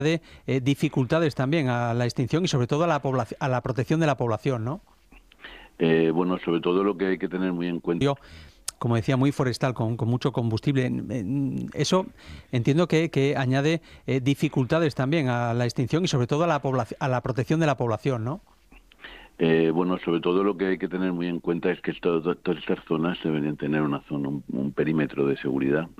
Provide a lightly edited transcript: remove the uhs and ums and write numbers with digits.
de dificultades también a la extinción y sobre todo a a la protección de la población, ¿no? Bueno, sobre todo lo que hay que tener muy en cuenta. Yo, como decía, muy forestal, con mucho combustible. Eso entiendo que añade dificultades también a la extinción y sobre todo a a la protección de la población, ¿no? Bueno, sobre todo lo que hay que tener muy en cuenta es que todas estas zonas deberían tener una zona, un perímetro de seguridad.